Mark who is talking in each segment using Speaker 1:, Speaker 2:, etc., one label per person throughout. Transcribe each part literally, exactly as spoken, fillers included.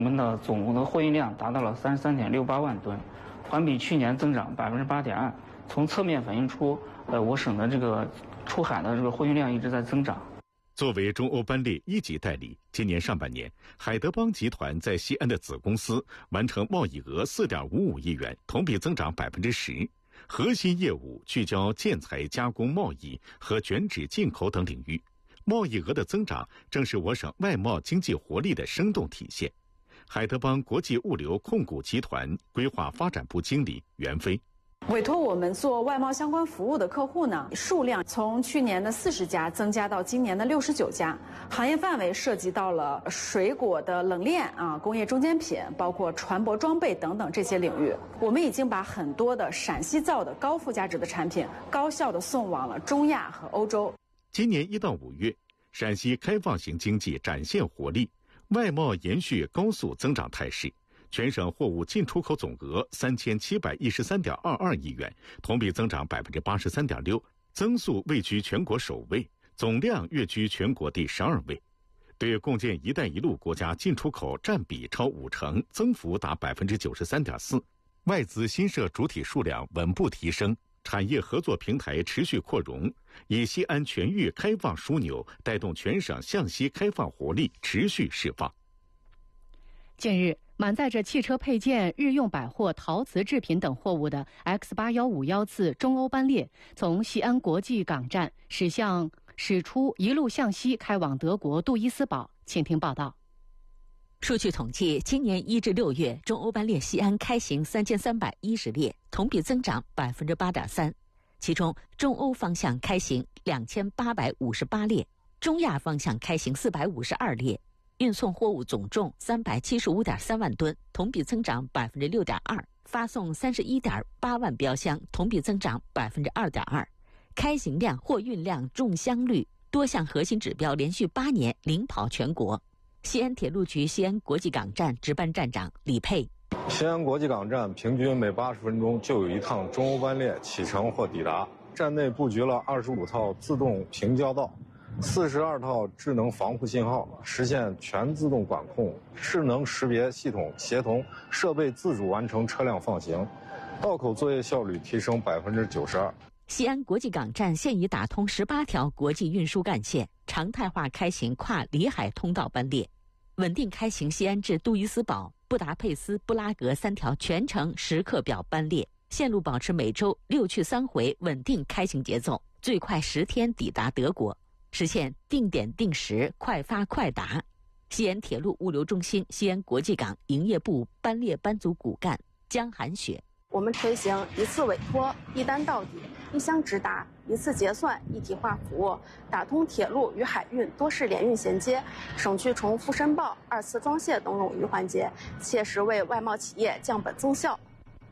Speaker 1: 我们的总的货运量达到了三十三点六八万吨，环比去年增长百分之八点二。从侧面反映出，呃，我省的这个出海的这个货运量一直在增长。
Speaker 2: 作为中欧班列一级代理，今年上半年，海德邦集团在西安的子公司完成贸易额四点五五亿元，同比增长百分之十。核心业务聚焦建材加工贸易和卷纸进口等领域，贸易额的增长正是我省外贸经济活力的生动体现。海德邦国际物流控股集团规划发展部经理袁飞。
Speaker 3: 委托我们做外贸相关服务的客户呢，数量从去年的四十家增加到今年的六十九家，行业范围涉及到了水果的冷链啊、工业中间品，包括船舶装备等等这些领域。我们已经把很多的陕西造的高附加值的产品高效地送往了中亚和欧洲。
Speaker 2: 今年一到五月，陕西开放型经济展现活力，外贸延续高速增长态势。全省货物进出口总额三千七百一十三点二二亿元，同比增长百分之八十三点六，增速位居全国首位，总量跃居全国第十二位。对共建“一带一路”国家进出口占比超五成，增幅达百分之九十三点四，外资新设主体数量稳步提升，产业合作平台持续扩容，以西安全域开放枢纽带动全省向西开放活力持续释放。
Speaker 4: 近日，满载着汽车配件、日用百货、陶瓷制品等货物的 X 八一五一次中欧班列从西安国际港站驶向驶出，一路向西开往德国杜伊斯堡。请听报道。
Speaker 5: 数据统计，今年一至六月，中欧班列西安开行三千三百一十列，同比增长百分之八点三。其中，中欧方向开行两千八百五十八列，中亚方向开行四百五十二列。运送货物总重三百七十五点三万吨，同比增长百分之六点二；发送三十一点八万标箱，同比增长百分之二点二。开行量、货运量、重箱率多项核心指标连续八年领跑全国。西安铁路局西安国际港站值班站长李佩：
Speaker 6: 西安国际港站平均每八十分钟就有一趟中欧班列启程或抵达，站内布局了二十五套自动平交道。四十二套智能防护信号，实现全自动管控，智能识别系统协同设备自主完成车辆放行，道口作业效率提升百分之九十二。
Speaker 5: 西安国际港站现已打通十八条国际运输干线，常态化开行跨里海通道班列，稳定开行西安至杜伊斯堡、布达佩斯、布拉格三条全程时刻表班列，线路保持每周六去三回稳定开行节奏，最快十天抵达德国。实现定点定时、快发快达。西安铁路物流中心西安国际港营业部班列班组骨干江寒雪：
Speaker 7: 我们推行一次委托、一单到底、一箱直达、一次结算一体化服务，打通铁路与海运多式联运衔接，省去重复申报、二次装卸等冗余环节，切实为外贸企业降本增效。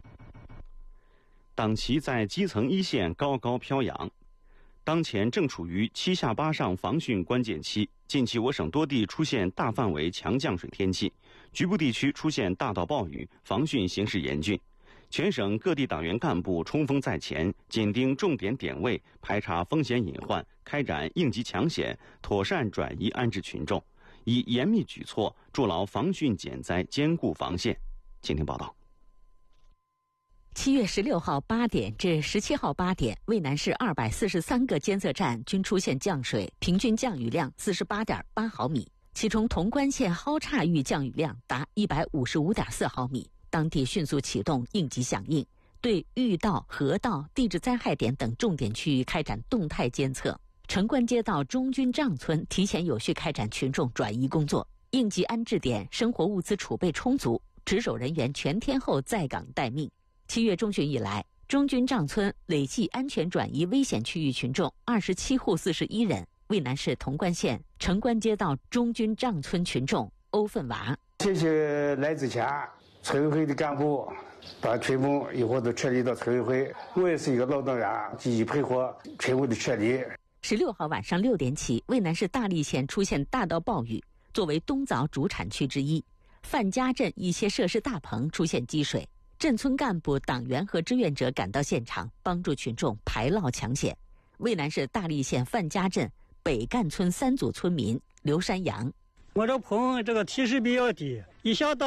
Speaker 8: 党旗在基层一线高高飘扬。当前正处于七下八上防汛关键期，近期我省多地出现大范围强降水天气，局部地区出现大到暴雨，防汛形势严峻。全省各地党员干部冲锋在前，紧盯重点点位，排查风险隐患，开展应急抢险，妥善转移安置群众，以严密举措筑牢防汛减灾坚固防线。请听报道。
Speaker 5: 七月十六号八点至十七号八点，渭南市二百四十三个监测站均出现降水，平均降雨量四十八点八毫米，其中潼关县蒿岔峪降雨量达一百五十五点四毫米。当地迅速启动应急响应，对峪道、河道、地质灾害点等重点区域开展动态监测。城关街道中军帐村提前有序开展群众转移工作，应急安置点生活物资储备充足，值守人员全天候在岗待命。七月中旬以来，中军帐村累计安全转移危险区域群众二十七户四十一人。渭南市潼关县城关街道中军帐村群众欧奋娃：
Speaker 9: 谢谢来之前村委会的干部把群众一会儿都撤离到村委会，我也是一个劳动员，积极配合群众的撤离。
Speaker 5: 十六号晚上六点起，渭南市大荔县出现大到暴雨，作为冬枣主产区之一，范家镇一些设施大棚出现积水。镇村干部、党员和志愿者赶到现场，帮助群众排涝抢险。渭南市大荔县范家镇北干村三组村民刘山阳：
Speaker 10: 我这棚这个提示比较低，一下到